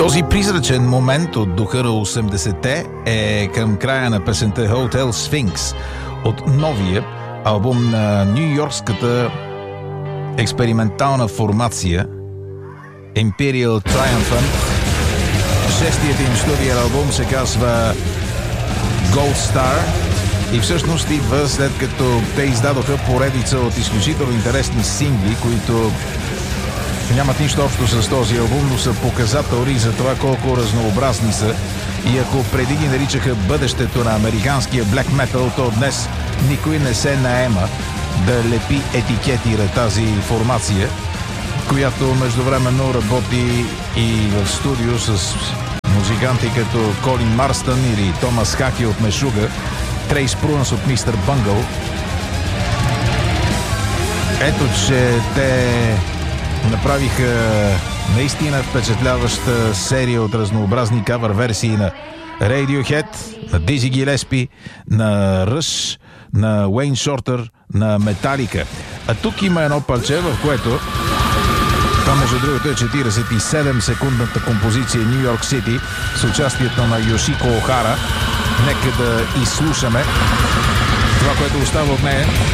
Този призрачен момент от духа на 80-те е към края на песента Hotel Sphinx от новия албум на нью-йоркската експериментална формация Imperial Triumphant. Шестият им студиен албум се казва Gold Star и всъщност идва след като те издадоха поредица от изключително интересни сингли, които нямат нищо общо с този албум, но са показатели за това колко разнообразни са. И ако преди ги наричаха бъдещето на американския блек метал, то днес никой не се наема да лепи етикети на тази формация, която междувременно работи и в студио с музиканти като Колин Марстън или Томас Хаки от Мешуга, Трейс Прунс от Мистер Бънгъл. Ето, че те направиха наистина впечатляваща серия от разнообразни кавър версии на Radiohead, на Dizzy Gillespie, на Rush, на Уейн Шортер, на Metallica. А тук има едно парче, в което това между другото е 47-секундната композиция New York City с участието на Йошико Охара. Нека да изслушаме това, което остава от нея.